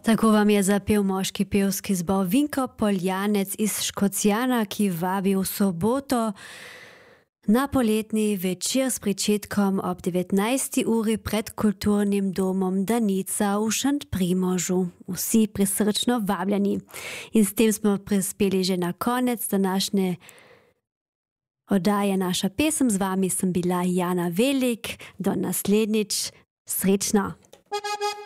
Tako vam je zapel moški pevski zbor Vinko Poljanec iz Škocjana, ki vabi v soboto na poletni večer s pričetkom ob 19. uri pred kulturnim domom Danica v Šentprimožu. Vsi prisrčno vabljeni. In s tem smo prispeli že na konec današnje oddaje Naša pesem. Z vami sem bila Jana Velik. Do naslednjič. Srečno!